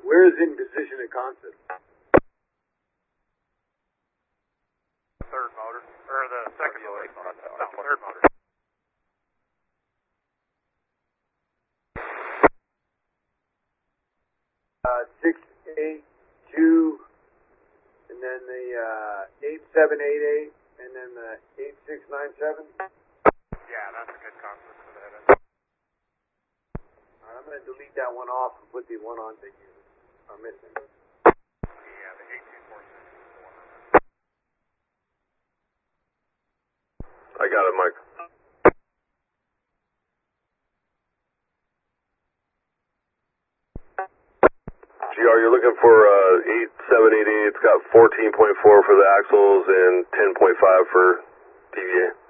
Where is in position and concept? Third motor, or the second motor. No, third motor. Six, eight, two, and then the 8788, and then the 8697. Yeah, that's a good concept for that. Alright, I'm going to delete that one off and put the one on that you are missing. Yeah, the 18464. I got it, Mike. GR, you're looking for 8788. It's got 14.4 for the axles and 10.5 for DVA.